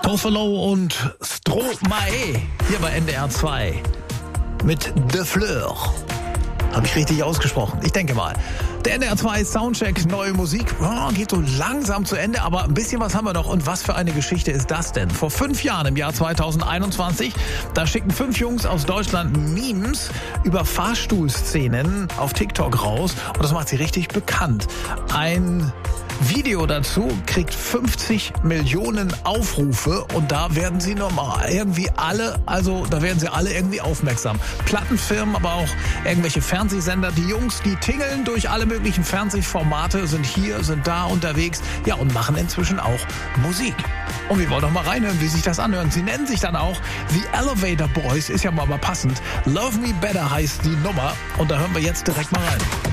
Buffalo und Stromae hier bei NDR 2 mit De Fleur. Habe ich richtig ausgesprochen? Ich denke mal. Der NDR 2 Soundcheck, neue Musik, geht so langsam zu Ende, aber ein bisschen was haben wir noch. Und was für eine Geschichte ist das denn? Vor 5 Jahren, im Jahr 2021, da schickten 5 Jungs aus Deutschland Memes über Fahrstuhlszenen auf TikTok raus. Und das macht sie richtig bekannt. Ein Video dazu kriegt 50 Millionen Aufrufe und da werden sie da werden sie alle irgendwie aufmerksam. Plattenfirmen, aber auch irgendwelche Fernsehsender. Die Jungs, die tingeln durch alle möglichen Fernsehformate, sind hier, sind da unterwegs, ja, und machen inzwischen auch Musik. Und wir wollen doch mal reinhören, wie sich das anhört. Sie nennen sich dann auch The Elevator Boys, ist ja mal passend. Love Me Better heißt die Nummer und da hören wir jetzt direkt mal rein.